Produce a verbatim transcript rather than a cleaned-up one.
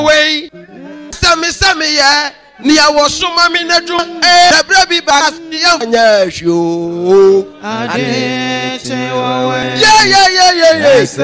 way. Sammy Sammy, yeah. Nia was so mammy Nedro, eh, the baby bass, yeah, you. Yeah, yeah, yeah, yeah, yeah.